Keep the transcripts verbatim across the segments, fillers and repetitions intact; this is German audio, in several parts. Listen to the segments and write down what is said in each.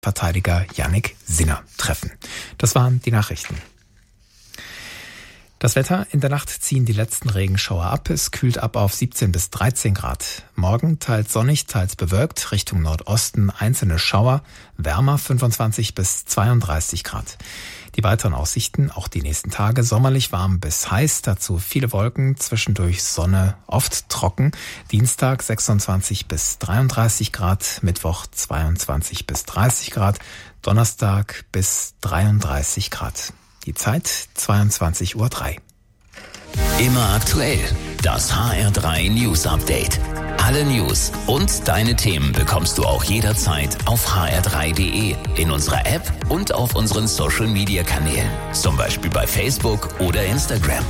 Verteidiger Yannick Sinner treffen. Das waren die Nachrichten. Das Wetter: In der Nacht ziehen die letzten Regenschauer ab. Es kühlt ab auf siebzehn bis dreizehn Grad. Morgen teils sonnig, teils bewölkt. Richtung Nordosten einzelne Schauer. Wärmer fünfundzwanzig bis zweiunddreißig Grad. Die weiteren Aussichten: auch die nächsten Tage sommerlich warm bis heiß. Dazu viele Wolken, zwischendurch Sonne, oft trocken. Dienstag sechsundzwanzig bis dreiunddreißig Grad. Mittwoch zweiundzwanzig bis dreißig Grad. Donnerstag bis dreiunddreißig Grad. Die Zeit zweiundzwanzig Uhr drei. Immer aktuell. Das H R drei News Update. Alle News und deine Themen bekommst du auch jederzeit auf h r drei punkt d e, in unserer App und auf unseren Social Media Kanälen. Zum Beispiel bei Facebook oder Instagram.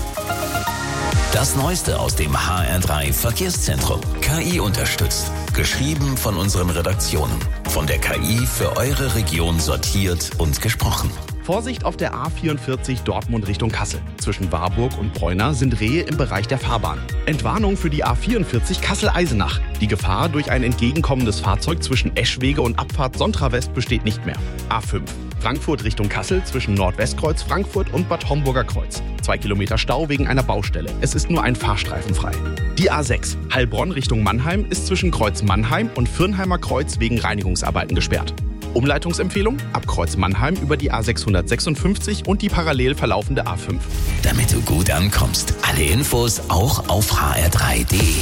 Das Neueste aus dem H R drei Verkehrszentrum. K I unterstützt. Geschrieben von unseren Redaktionen. Von der K I für eure Region sortiert und gesprochen. Vorsicht auf der A vierundvierzig Dortmund Richtung Kassel. Zwischen Warburg und Preuna sind Rehe im Bereich der Fahrbahn. Entwarnung für die A vierundvierzig Kassel-Eisenach. Die Gefahr durch ein entgegenkommendes Fahrzeug zwischen Eschwege und Abfahrt Sontra West besteht nicht mehr. A fünf. Frankfurt Richtung Kassel zwischen Nordwestkreuz Frankfurt und Bad Homburger Kreuz. Zwei Kilometer Stau wegen einer Baustelle. Es ist nur ein Fahrstreifen frei. Die A sechs. Heilbronn Richtung Mannheim ist zwischen Kreuz Mannheim und Fürnheimer Kreuz wegen Reinigungsarbeiten gesperrt. Umleitungsempfehlung: ab Kreuz Mannheim über die A sechshundertsechsundfünfzig und die parallel verlaufende A fünf. Damit du gut ankommst. Alle Infos auch auf h r drei punkt d e.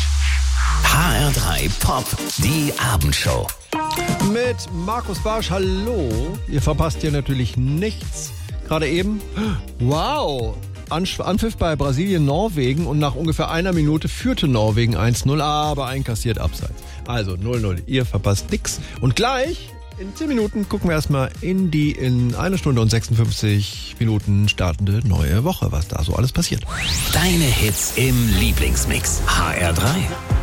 H R drei Pop, die Abendshow. Mit Markus Barsch, hallo. Ihr verpasst hier natürlich nichts. Gerade eben, wow, Anpfiff bei Brasilien-Norwegen und nach ungefähr einer Minute führte Norwegen eins null, aber einkassiert abseits. Also null null, ihr verpasst nichts. Und gleich, in zehn Minuten, gucken wir erstmal in die in eine Stunde und sechsundfünfzig Minuten startende neue Woche, was da so alles passiert. Deine Hits im Lieblingsmix. H R drei.